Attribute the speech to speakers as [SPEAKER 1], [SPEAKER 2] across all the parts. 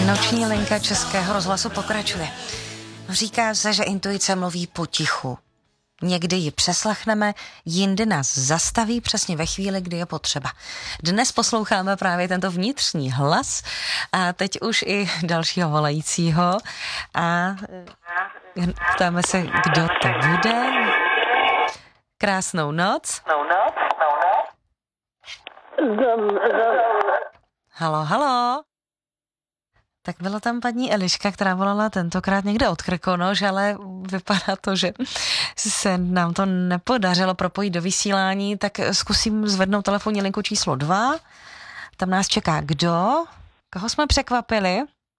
[SPEAKER 1] Noční linka Českého rozhlasu pokračuje. Říká se, že intuice mluví potichu. Někdy ji přeslechneme, jindy nás zastaví přesně ve chvíli, kdy je potřeba. Dnes posloucháme právě tento vnitřní hlas a teď už i dalšího volajícího a ptáme se, kdo to bude. Krásnou noc. Halo, halo. Tak byla tam paní Eliška, která volala tentokrát někde od Krkonoš, ale vypadá to, že se nám to nepodařilo propojit do vysílání, tak zkusím zvednout telefonní linku číslo 2. Tam nás čeká kdo? Koho jsme překvapili?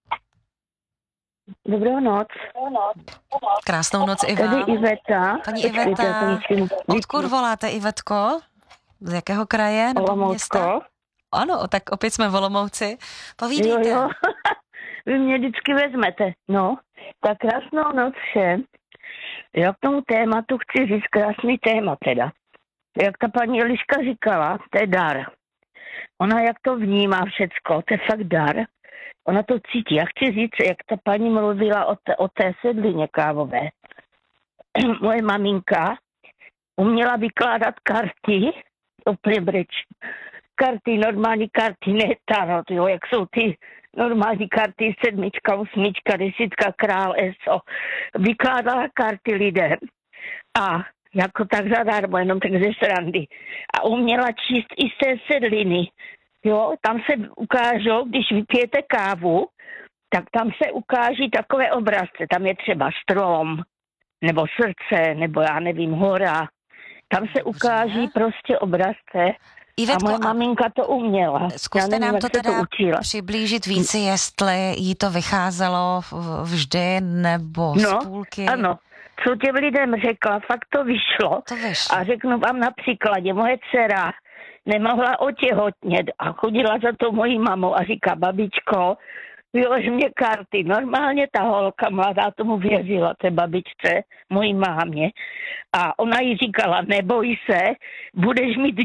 [SPEAKER 2] Dobrou noc.
[SPEAKER 1] Krásnou noc i vám.
[SPEAKER 2] Tady Iveta.
[SPEAKER 1] Paní Iveta, odkud voláte, Ivetko? Z jakého kraje nebo města? Ano, tak opět jsme v Olomouci. Povídejte.
[SPEAKER 2] Jo. Vy mě vždycky vezmete. No, tak krásnou noc všem. Já k tomu tématu chci říct krásný téma teda. Jak ta paní Eliška říkala, to je dar. Ona jak to vnímá všecko, to je fakt dar. Ona to cítí. Já chci říct, jak ta paní mluvila o té sedlině kávové. Moje maminka uměla vykládat karty, úplně breč. Karty, normální karty, ne tarot, jo, jak jsou ty normální karty, 7, 8, 10, král, ESO. Vykládala karty lidem a jako tak zadarmo, jenom tak ze srandy. A uměla číst i z té sedliny. Jo, tam se ukážou, když vypijete kávu, tak tam se ukáží takové obrazce. Tam je třeba strom, nebo srdce, nebo já nevím, hora. Tam se ukáží prostě obrazce.
[SPEAKER 1] Ivetko,
[SPEAKER 2] a moje maminka to uměla.
[SPEAKER 1] Zkuste nám to teda přiblížit více, jestli jí to vycházelo vždy nebo z půlky.
[SPEAKER 2] Ano, co těm lidem řekla, fakt to vyšlo. A řeknu vám na příkladě, moje dcera nemohla otěhotnět a chodila za to mojí mamou a říká, babičko, vylož mě karty. Normálně ta holka mladá tomu věřila, té babičce, mojí mámě. A ona jí říkala, neboj se, budeš mít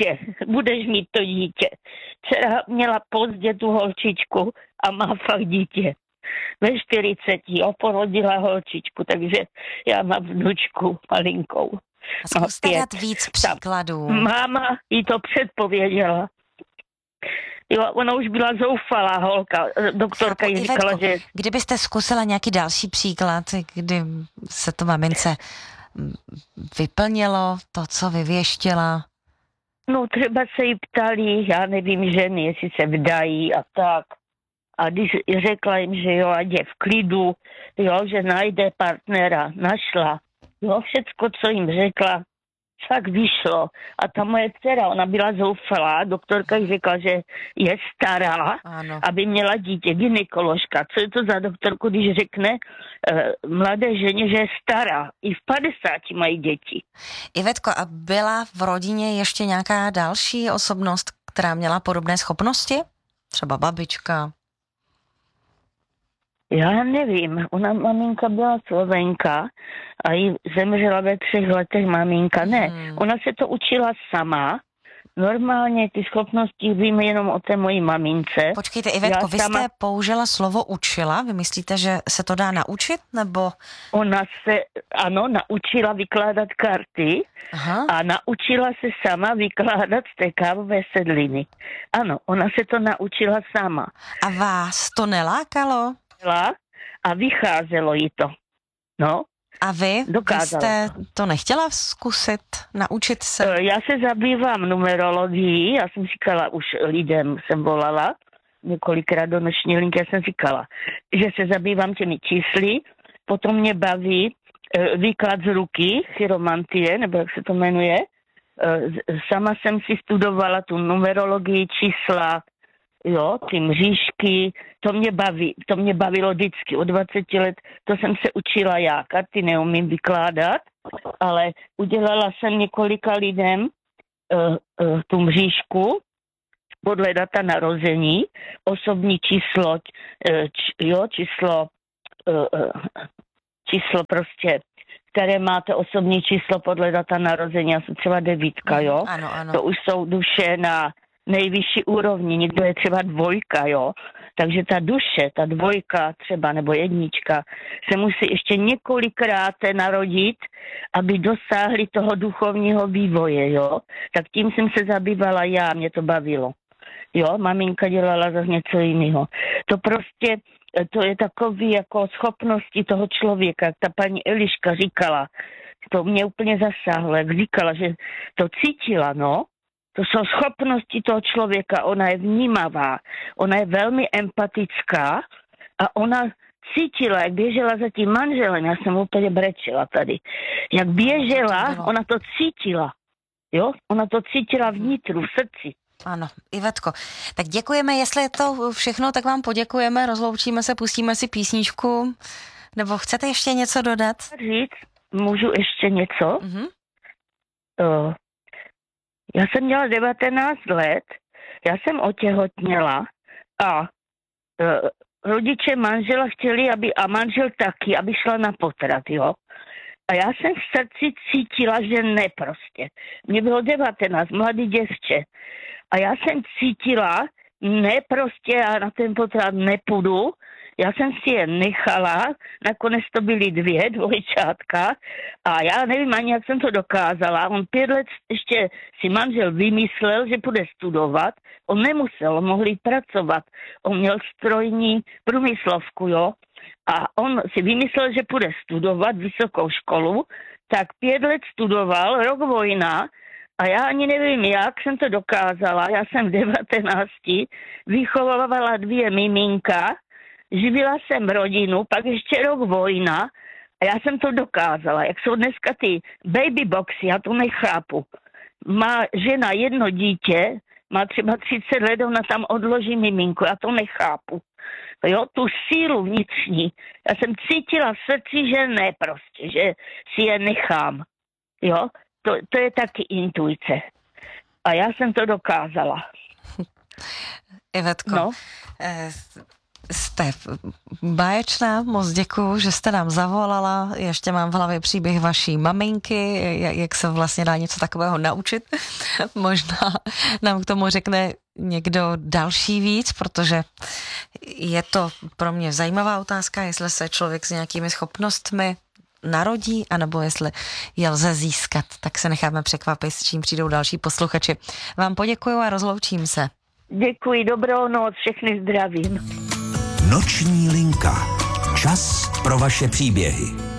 [SPEAKER 2] to dítě. Dcera měla pozdě tu holčičku a má fakt dítě. Ve 40 porodila holčičku, takže já mám vnučku malinkou.
[SPEAKER 1] Zkuste dát víc příkladů.
[SPEAKER 2] Máma jí to předpověděla. Jo, ona už byla zoufalá holka. Doktorka jí říkala, že...
[SPEAKER 1] Kdybyste zkusila nějaký další příklad, kdy se to mamince vyplnilo, to, co vyvěštila?
[SPEAKER 2] No třeba se jí ptali, já nevím, ženy, jestli se vdají a tak. A když řekla jim, že jo, ať je v klidu, jo, že najde partnera, našla. Jo, všecko, co jim řekla, tak vyšlo. A ta moje dcera, ona byla zoufalá, doktorka jí řekla, že je stará, aby měla dítě, gynekoložka. Co je to za doktorku, když řekne mladé ženě, že je stará? I v 50 mají děti.
[SPEAKER 1] Ivetko, a byla v rodině ještě nějaká další osobnost, která měla podobné schopnosti? Třeba babička?
[SPEAKER 2] Já nevím, maminka byla Slovenka a jí zemřela ve 3 letech maminka. Ne, ona se to učila sama. Normálně ty schopnosti vím jenom o té mojí mamince.
[SPEAKER 1] Počkejte, Ivetko, vy jste použila slovo učila? Vy myslíte, že se to dá naučit, nebo?
[SPEAKER 2] Ona se, ano, naučila vykládat karty.
[SPEAKER 1] Aha.
[SPEAKER 2] A naučila se sama vykládat z té kávové sedliny. Ano, ona se to naučila sama.
[SPEAKER 1] A vás to nelákalo?
[SPEAKER 2] A vycházelo jí to. No.
[SPEAKER 1] A vy jste to nechtěla zkusit, naučit se?
[SPEAKER 2] Já se zabývám numerologií, já jsem říkala, už lidem jsem volala, několikrát do noční linky, já jsem říkala, že se zabývám těmi čísly, potom mě baví výklad z ruky, chiromantie, nebo jak se to jmenuje. Sama jsem si studovala tu numerologii, čísla, jo, ty mřížky, to mě bavilo vždycky. Od 20 let to jsem se učila já. Karty neumím vykládat, ale udělala jsem několika lidem tu mřížku podle data narození, osobní číslo, číslo prostě, které máte osobní číslo podle data narození, já jsem třeba 9, jo.
[SPEAKER 1] Ano.
[SPEAKER 2] To už jsou duše na nejvyšší úrovni, někdo je třeba 2, jo. Takže ta duše, ta dvojka třeba nebo jednička se musí ještě několikrát narodit, aby dosáhli toho duchovního vývoje, jo. Tak tím jsem se zabývala já, mě to bavilo. Jo, maminka dělala zase něco jiného. To prostě, to je takový jako schopnosti toho člověka, jak ta paní Eliška říkala, to mě úplně zasáhlo, jak říkala, že to cítila, no. To jsou schopnosti toho člověka, ona je vnímavá, ona je velmi empatická a ona cítila, jak běžela za tím manželem, já jsem úplně brečela tady, jak běžela, ona to cítila, jo, ona to cítila vnitru, v srdci.
[SPEAKER 1] Ano, Ivetko, tak děkujeme, jestli je to všechno, tak vám poděkujeme, rozloučíme se, pustíme si písničku, nebo chcete ještě něco dodat?
[SPEAKER 2] Říct, můžu ještě něco?
[SPEAKER 1] Mhm.
[SPEAKER 2] Já jsem měla 19 let, já jsem otěhotněla a rodiče manžela chtěli, a manžel taky, aby šla na potrat, jo. A já jsem v srdci cítila, že ne prostě. Mně bylo 19, mladý děvče. A já jsem cítila, ne prostě, já na ten potrat nepůjdu. Já jsem si je nechala, nakonec to byly dvojčátka a já nevím ani, jak jsem to dokázala. On 5 let ještě si manžel vymyslel, že bude studovat. On nemusel, on mohl jít pracovat. On měl strojní průmyslovku, jo. A on si vymyslel, že bude studovat vysokou školu, tak 5 let studoval, rok vojna, a já ani nevím, jak jsem to dokázala. Já jsem v 19 vychovávala 2 miminka, živila jsem rodinu, pak ještě rok vojna a já jsem to dokázala. Jak jsou dneska ty baby boxy, já to nechápu. Má žena 1 dítě, má třeba 30 let, ona tam odloží miminko, já to nechápu. Jo, tu sílu vnitřní. Já jsem cítila v srdci, že ne prostě, že si je nechám. Jo, to je taky intuice. A já jsem to dokázala.
[SPEAKER 1] Ivetko,
[SPEAKER 2] no.
[SPEAKER 1] Jste báječná, moc děkuju, že jste nám zavolala. Ještě mám v hlavě příběh vaší maminky, jak se vlastně dá něco takového naučit. Možná nám k tomu řekne někdo další víc, protože je to pro mě zajímavá otázka, jestli se člověk s nějakými schopnostmi narodí, anebo jestli je lze získat. Tak se necháme překvapit, s čím přijdou další posluchači. Vám poděkuju a rozloučím se.
[SPEAKER 2] Děkuji, dobrou noc, všechny zdravím.
[SPEAKER 3] Noční linka. Čas pro vaše příběhy.